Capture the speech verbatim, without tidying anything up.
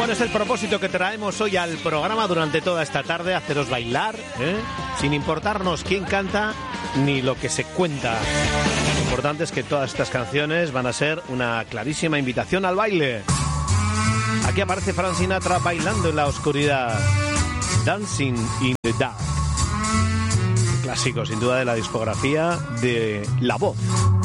Bueno, es el propósito que traemos hoy al programa durante toda esta tarde, haceros bailar, ¿eh? Sin importarnos quién canta ni lo que se cuenta. Lo importante es que todas estas canciones van a ser una clarísima invitación al baile. Aquí aparece Frank Sinatra bailando en la oscuridad. Dancing in the Dark. Clásico, sin duda, de la discografía de La Voz.